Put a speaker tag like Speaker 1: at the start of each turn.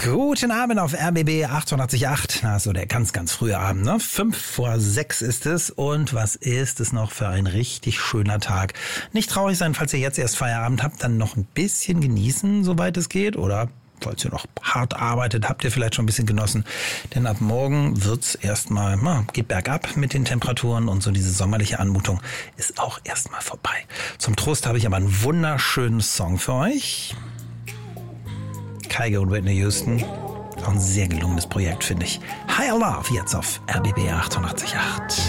Speaker 1: Guten Abend auf RBB 88.8. Na, so der ganz, ganz frühe Abend, ne? 5:05 ist es. Und was ist es noch für ein richtig schöner Tag? Nicht traurig sein, falls ihr jetzt erst Feierabend habt, dann noch ein bisschen genießen, soweit es geht. Oder falls ihr noch hart arbeitet, habt ihr vielleicht schon ein bisschen genossen. Denn ab morgen wird's erstmal, geht bergab mit den Temperaturen und so diese sommerliche Anmutung ist auch erstmal vorbei. Zum Trost habe ich aber einen wunderschönen Song für euch. Kygo und Whitney Houston. Auch ein sehr gelungenes Projekt, finde ich. Higher Love jetzt auf RBB 88.8.